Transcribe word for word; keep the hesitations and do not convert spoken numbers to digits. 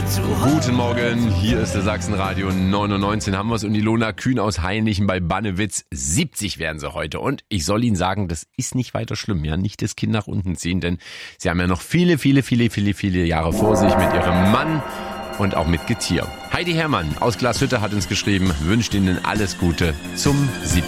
Guten Morgen, hier ist der Sachsenradio neunundneunzig. Haben wir es und Ilona Kühn aus Hainichen bei Bannewitz. siebzig werden sie heute. Und ich soll Ihnen sagen, das ist nicht weiter schlimm. Ja, nicht das Kind nach unten ziehen, denn Sie haben ja noch viele, viele, viele, viele, viele Jahre vor sich mit Ihrem Mann und auch mit Getier. Heidi Herrmann aus Glashütte hat uns geschrieben, wünscht Ihnen alles Gute zum siebzigsten